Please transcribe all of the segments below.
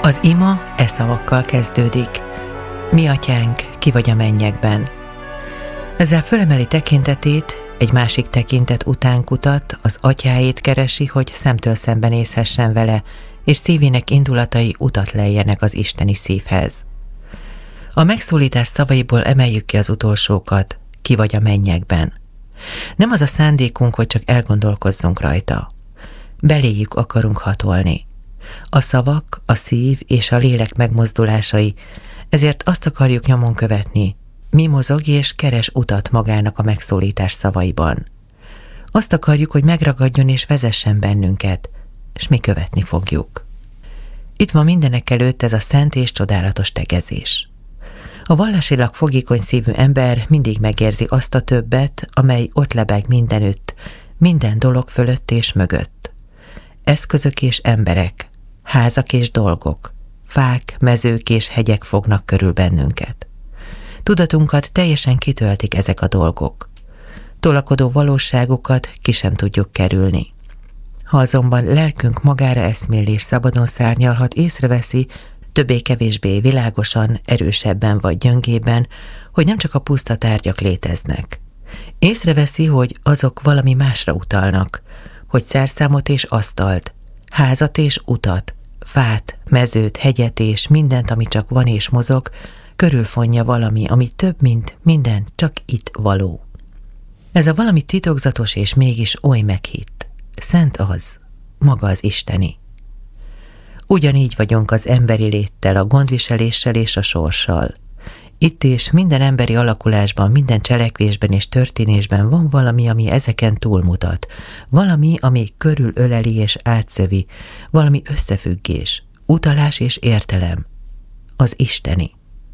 Az ima e szavakkal kezdődik. Mi atyánk, ki vagy a mennyekben. Ezzel fölemeli tekintetét, egy másik tekintet után kutat, az atyáét keresi, hogy szemtől szemben nézhessen vele, és szívének indulatai utat lejjenek az isteni szívhez. A megszólítás szavaiból emeljük ki az utolsókat, ki vagy a mennyekben. Nem az a szándékunk, hogy csak elgondolkozzunk rajta. Beléjük akarunk hatolni. A szavak, a szív és a lélek megmozdulásai, ezért azt akarjuk nyomon követni, mi mozog és keres utat magának a megszólítás szavaiban. Azt akarjuk, hogy megragadjon és vezessen bennünket, és mi követni fogjuk. Itt van mindenek előtt ez a szent és csodálatos tegezés. A vallásilag fogékony szívű ember mindig megérzi azt a többet, amely ott lebeg mindenütt, minden dolog fölött és mögött. Eszközök és emberek, házak és dolgok, fák, mezők és hegyek fognak körül bennünket. Tudatunkat teljesen kitöltik ezek a dolgok. Tolakodó valóságokat ki sem tudjuk kerülni. Ha azonban lelkünk magára eszmél és szabadon szárnyalhat, észreveszi, többé-kevésbé világosan, erősebben vagy gyöngében, hogy nem csak a puszta tárgyak léteznek. Észreveszi, hogy azok valami másra utalnak, hogy szerszámot és asztalt, házat és utat, fát, mezőt, hegyet és mindent, ami csak van és mozog, körülfonja valami, ami több, mint minden, csak itt való. Ez a valami titokzatos és mégis oly meghitt. Szent az, maga az isteni. Ugyanígy vagyunk az emberi léttel, a gondviseléssel és a sorssal. Itt és minden emberi alakulásban, minden cselekvésben és történésben van valami, ami ezeken túlmutat. Valami, ami körülöleli és átszövi. Valami összefüggés, utalás és értelem. Az isteni.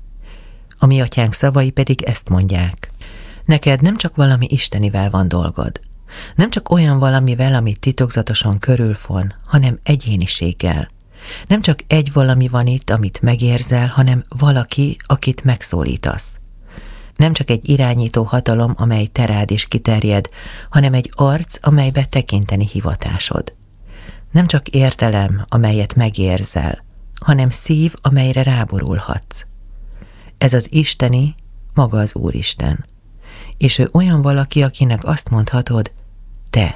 A mi atyánk szavai pedig ezt mondják. Neked nem csak valami istenivel van dolgod. Nem csak olyan valamivel, amit titokzatosan körülfon, hanem egyéniséggel. Nem csak egy valami van itt, amit megérzel, hanem valaki, akit megszólítasz. Nem csak egy irányító hatalom, amely te rád is kiterjed, hanem egy arc, amelybe tekinteni hivatásod. Nem csak értelem, amelyet megérzel, hanem szív, amelyre ráborulhatsz. Ez az isteni, maga az Úristen. És ő olyan valaki, akinek azt mondhatod, te.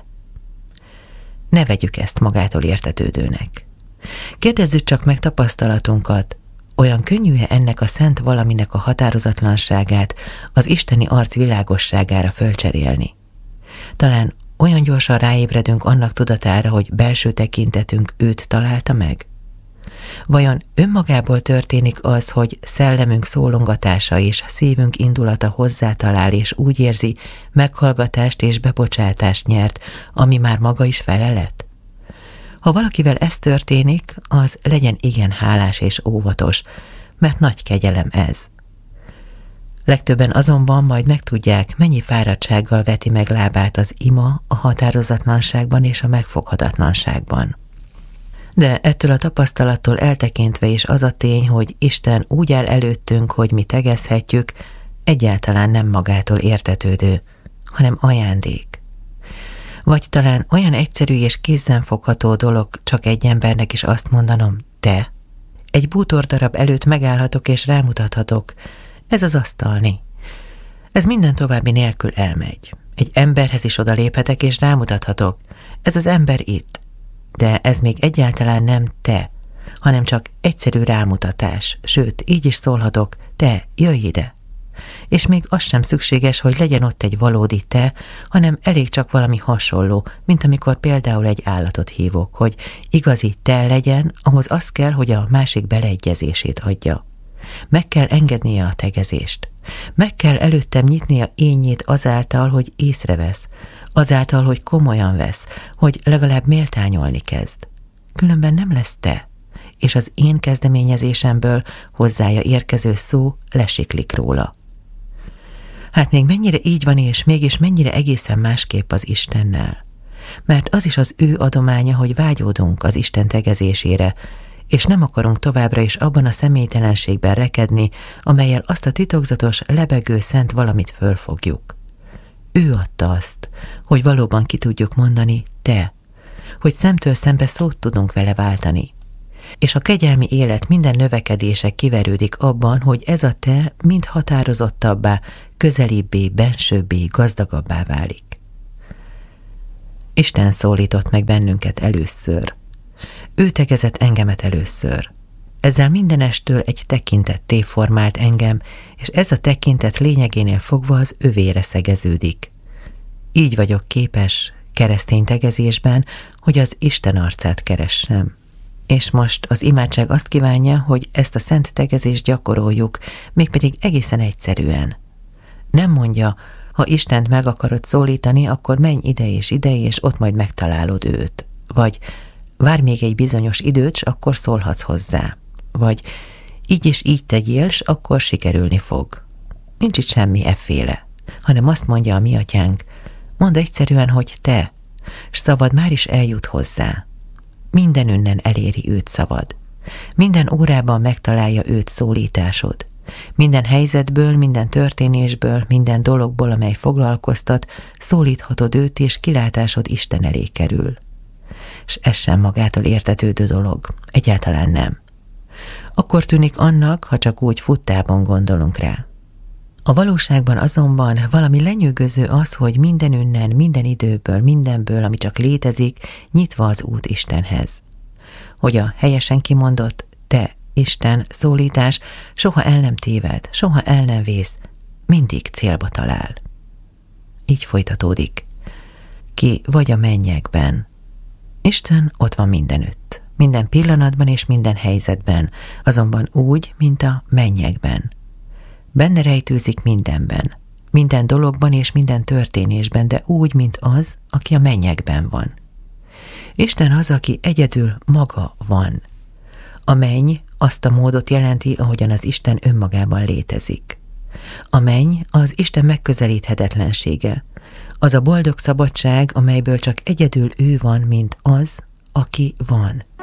Ne vegyük ezt magától értetődőnek. Kérdezzük csak meg tapasztalatunkat, olyan könnyű-e ennek a szent valaminek a határozatlanságát az isteni arc világosságára fölcserélni? Talán olyan gyorsan ráébredünk annak tudatára, hogy belső tekintetünk őt találta meg? Vajon önmagából történik az, hogy szellemünk szólongatása és szívünk indulata hozzátalál és úgy érzi, meghallgatást és bebocsátást nyert, ami már maga is felelet? Ha valakivel ez történik, az legyen igen hálás és óvatos, mert nagy kegyelem ez. Legtöbben azonban majd megtudják, mennyi fáradtsággal veti meg lábát az ima a határozatlanságban és a megfoghatatlanságban. De ettől a tapasztalattól eltekintve is az a tény, hogy Isten úgy áll előttünk, hogy mi tegezhetjük, egyáltalán nem magától értetődő, hanem ajándék. Vagy talán olyan egyszerű és kézzenfogható dolog csak egy embernek is azt mondanom, te. Egy bútordarab előtt megállhatok és rámutathatok, ez az asztalni. Ez minden további nélkül elmegy. Egy emberhez is odaléphetek és rámutathatok, ez az ember itt. De ez még egyáltalán nem te, hanem csak egyszerű rámutatás, sőt, így is szólhatok, te, jöjj ide. És még az sem szükséges, hogy legyen ott egy valódi te, hanem elég csak valami hasonló, mint amikor például egy állatot hívok, hogy igazi te legyen, ahhoz az kell, hogy a másik beleegyezését adja. Meg kell engednie a tegezést. Meg kell előttem nyitnia énjét azáltal, hogy észrevesz, azáltal, hogy komolyan vesz, hogy legalább méltányolni kezd. Különben nem lesz te, és az én kezdeményezésemből hozzája érkező szó lesiklik róla. Hát még mennyire így van, és mégis mennyire egészen másképp az Istennel. Mert az is az ő adománya, hogy vágyódunk az Isten tegezésére, és nem akarunk továbbra is abban a személytelenségben rekedni, amellyel azt a titokzatos, lebegő szent valamit fölfogjuk. Ő adta azt, hogy valóban ki tudjuk mondani te, hogy szemtől szembe szót tudunk vele váltani. és a kegyelmi élet minden növekedése kiverődik abban, hogy ez a te mind határozottabbá, közelibbé, bensőbbé, gazdagabbá válik. Isten szólított meg bennünket először. Ő tegezett engemet először. Ezzel mindenestől egy tekintetté formált engem, és ez a tekintet lényegénél fogva az övére szegeződik. Így vagyok képes keresztény tegezésben, hogy az Isten arcát keressem. És most az imádság azt kívánja, hogy ezt a szent tegezést gyakoroljuk, mégpedig egészen egyszerűen. Nem mondja, ha Istent meg akarod szólítani, akkor menj ide, és ott majd megtalálod őt. Vagy várj még egy bizonyos időt, s akkor szólhatsz hozzá. Vagy így és így tegyél, s akkor sikerülni fog. Nincs itt semmi efféle, hanem azt mondja a mi atyánk, mondd egyszerűen, hogy te, s szavad már is eljut hozzá. Mindenünnen eléri őt szavad. Minden órában megtalálja őt szólításod. Minden helyzetből, minden történésből, minden dologból, amely foglalkoztat, szólíthatod őt, és kilátásod Isten elé kerül. S ez sem magától értetődő dolog. Egyáltalán nem. Akkor tűnik annak, ha csak úgy futtában gondolunk rá. A valóságban azonban valami lenyűgöző az, hogy mindenünnen, minden időből, mindenből, ami csak létezik, nyitva az út Istenhez. Hogy a helyesen kimondott te, Isten szólítás soha el nem téved, soha el nem vész, mindig célba talál. Így folytatódik. Ki vagy a mennyekben. Isten ott van mindenütt, minden pillanatban és minden helyzetben, azonban úgy, mint a mennyekben. Benne rejtőzik mindenben, minden dologban és minden történésben, de úgy, mint az, aki a mennyekben van. Isten az, aki egyedül maga van. A menny azt a módot jelenti, ahogyan az Isten önmagában létezik. A menny az Isten megközelíthetetlensége, az a boldog szabadság, amelyből csak egyedül ő van, mint az, aki van.